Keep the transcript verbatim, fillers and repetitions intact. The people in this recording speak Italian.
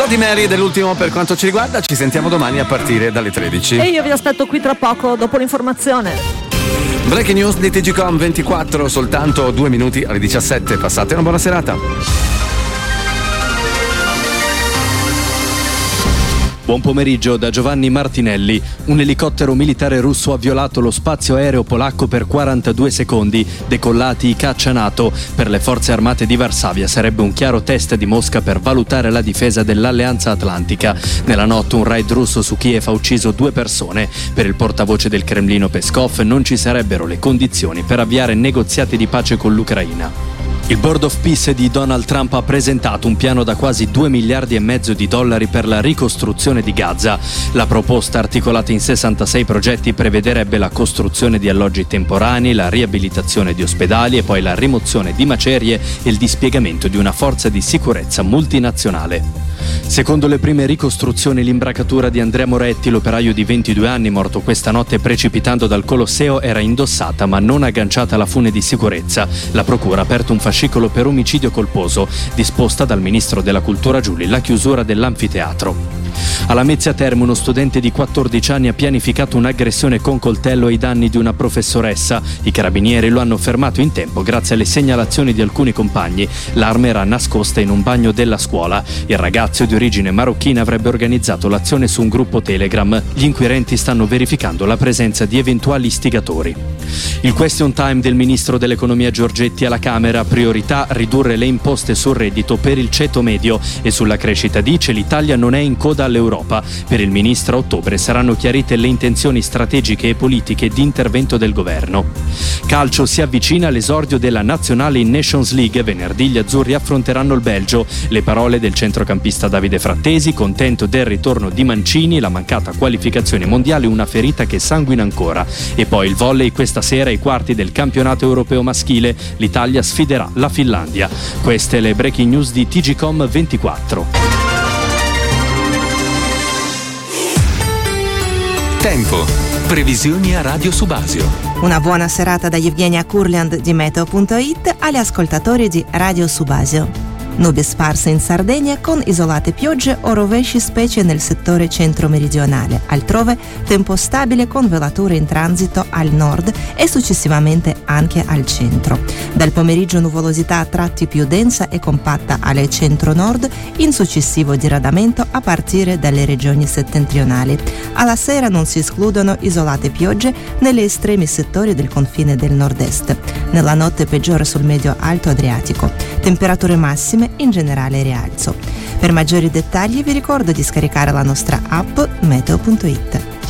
Bloody Mary dell'ultimo per quanto ci riguarda. Ci sentiamo domani a partire dalle tredici. E io vi aspetto qui tra poco dopo l'informazione. Breaking news di T G Com ventiquattro, soltanto due minuti alle diciassette. Passate una buona serata. Buon pomeriggio da Giovanni Martinelli. Un elicottero militare russo ha violato lo spazio aereo polacco per quarantadue secondi, decollati i caccia NATO. Per le forze armate di Varsavia sarebbe un chiaro test di Mosca per valutare la difesa dell'Alleanza Atlantica. Nella notte un raid russo su Kiev ha ucciso due persone. Per il portavoce del Cremlino Peskov non ci sarebbero le condizioni per avviare negoziati di pace con l'Ucraina. Il Board of Peace di Donald Trump ha presentato un piano da quasi due miliardi e mezzo di dollari per la ricostruzione di Gaza. La proposta, articolata in sessantasei progetti, prevederebbe la costruzione di alloggi temporanei, la riabilitazione di ospedali e poi la rimozione di macerie e il dispiegamento di una forza di sicurezza multinazionale. Secondo le prime ricostruzioni, l'imbracatura di Andrea Moretti, l'operaio di ventidue anni morto questa notte precipitando dal Colosseo, era indossata ma non agganciata alla fune di sicurezza. La procura ha aperto un fascicolo per omicidio colposo, disposta dal ministro della cultura Giuli la chiusura dell'anfiteatro. A Lamezia Terme uno studente di quattordici anni ha pianificato un'aggressione con coltello ai danni di una professoressa. I carabinieri lo hanno fermato in tempo grazie alle segnalazioni di alcuni compagni. L'arma era nascosta in un bagno della scuola. Il ragazzo di origine marocchina avrebbe organizzato l'azione su un gruppo Telegram. Gli inquirenti stanno verificando la presenza di eventuali istigatori. Il question time del ministro dell'economia Giorgetti alla Camera: priorità ridurre le imposte sul reddito per il ceto medio, e sulla crescita dice l'Italia non è in coda all'Europa. Per il ministro a ottobre saranno chiarite le intenzioni strategiche e politiche di intervento del governo. Calcio: si avvicina l'esordio della nazionale in Nations League. Venerdì gli azzurri affronteranno il Belgio. Le parole del centrocampista Davide Frattesi, contento del ritorno di Mancini, la mancata qualificazione mondiale una ferita che sanguina ancora. E poi il volley: questa sera ai quarti del campionato europeo maschile l'Italia sfiderà la Finlandia. Queste le breaking news di T G Com ventiquattro. Tempo. Previsioni a Radio Subasio. Una buona serata da Evgenia Kurland di Meteo punto it agli ascoltatori di Radio Subasio. Nubi sparse in Sardegna con isolate piogge o rovesci, specie nel settore centro-meridionale. Altrove tempo stabile con velature in transito al nord e successivamente anche al centro. Dal pomeriggio nuvolosità a tratti più densa e compatta alle centro-nord, in successivo diradamento a partire dalle regioni settentrionali. Alla sera non si escludono isolate piogge negli estremi settori del confine del nord-est. Nella notte peggiore sul medio-alto Adriatico. Temperature massime in generale rialzo. Per maggiori dettagli vi ricordo di scaricare la nostra app Meteo punto it.